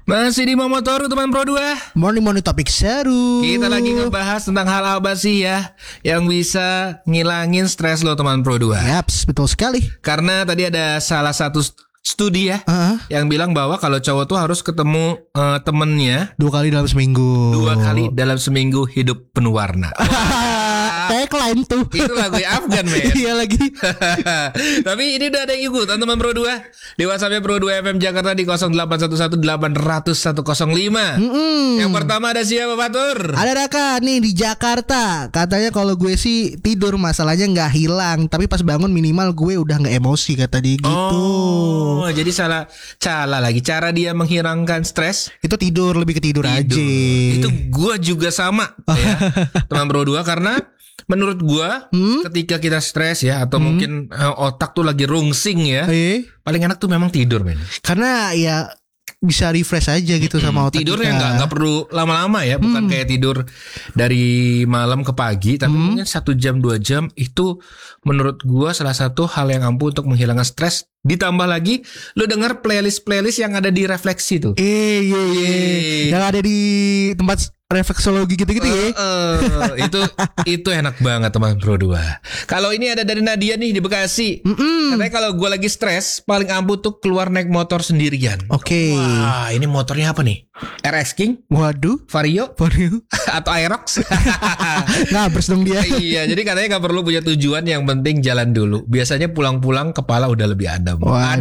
Masih di Momotoru teman Pro 2. Morning topik seru. Kita lagi ngebahas tentang hal apa sih ya yang bisa ngilangin stres lo teman Pro 2. Yaps, betul sekali. Karena tadi ada salah satu studi ya yang bilang bahwa kalau cowok tuh harus ketemu temennya 2 kali dalam seminggu. 2 kali dalam seminggu hidup penuh warna. Tagline tuh. Itu lagu Afgan men. Iya lagi. Tapi ini udah ada yang ikutan teman Pro 2. Di WhatsAppnya Pro 2 FM Jakarta di 0811-800-105. Yang pertama ada siapa Fatur? Ada Raka nih di Jakarta. Katanya kalau gue sih tidur masalahnya gak hilang, tapi pas bangun minimal gue udah gak emosi, kata dia gitu. Oh, jadi salah lagi cara dia menghilangkan stres. Itu tidur, lebih ke tidur aja. Itu gue juga sama ya, teman Pro 2. Karena menurut gue ketika kita stres ya, atau mungkin otak tuh lagi rungsing ya, paling enak tuh memang tidur men. Karena ya bisa refresh aja gitu sama otak tidurnya kita. nggak perlu lama-lama ya, bukan kayak tidur dari malam ke pagi, tapi mungkin 1 jam 2 jam itu menurut gua salah satu hal yang ampuh untuk menghilangkan stres. Ditambah lagi lu denger playlist yang ada di Refleksi tuh. Yang ada di tempat refleksologi gitu-gitu ya. Itu enak banget teman Pro 2. Kalau ini ada dari Nadia nih di Bekasi. Katanya kalau gue lagi stres paling ampuh tuh keluar naik motor sendirian. Oke. Wah, ini motornya apa nih? RX King? Waduh, Vario? Atau Aerox? ngabers dong dia. Iya, jadi katanya gak perlu punya tujuan, yang penting jalan dulu. Biasanya pulang-pulang kepala udah lebih adem.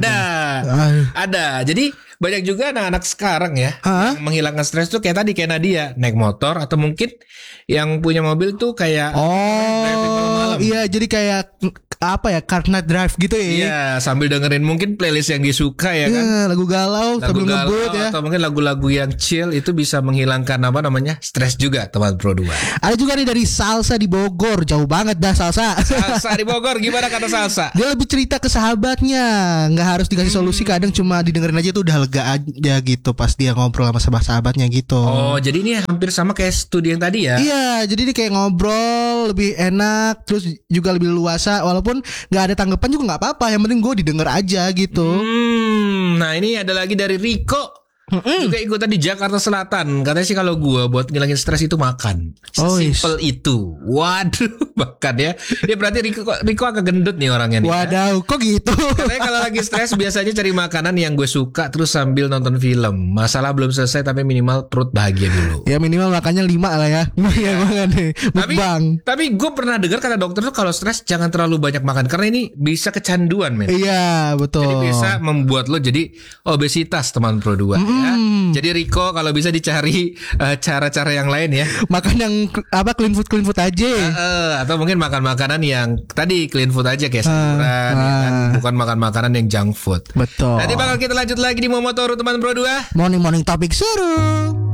Ada. Jadi banyak juga anak-anak sekarang ya yang menghilangkan stres tuh kayak tadi, kayak Nadia, naik motor, atau mungkin yang punya mobil tuh kayak driving malam-malam. Iya, jadi kayak apa ya, car night drive gitu ya. Iya, sambil dengerin mungkin playlist yang disuka ya kan. Lagu galau sambil ngebut ya. Atau mungkin lagu-lagu yang chill, itu bisa menghilangkan stres juga teman Pro 2. Ada juga nih dari Salsa di Bogor. Jauh banget dah Salsa. Salsa di Bogor, gimana kata Salsa? Dia lebih cerita ke sahabatnya, nggak harus dikasih solusi, kadang cuma didengerin aja tuh udah lega aja gitu pas dia ngobrol sama sahabatnya gitu. Oh, jadi ini hampir sama kayak studi yang tadi ya? Iya, jadi dia kayak ngobrol lebih enak, terus juga lebih luasa, walaupun nggak ada tanggapan juga nggak apa-apa, yang penting gue didengar aja gitu. Nah ini ada lagi dari Riko. Juga ikutan di Jakarta Selatan. Katanya sih kalau gue buat ngilangin stres itu makan. Simple itu. Waduh, makan ya. Dia berarti Riko agak gendut nih orangnya nih. Waduh, kok gitu? Katanya kalau lagi stres biasanya cari makanan yang gue suka, terus sambil nonton film. Masalah belum selesai tapi minimal perut bahagia dulu. Ya minimal makannya 5 lah ya. Tapi gue pernah dengar kata dokter tuh kalau stres jangan terlalu banyak makan, karena ini bisa kecanduan men. Iya, betul. Jadi bisa membuat lo jadi obesitas teman Pro 2 ya. Jadi Riko kalau bisa dicari cara-cara yang lain ya. Makan yang clean food aja. Atau mungkin makan makanan yang tadi clean food aja kayak sayuran ya kan? Bukan makan makanan yang junk food. Betul. Nanti bakal kita lanjut lagi di Momotoru teman Pro 2. Morning topik seru.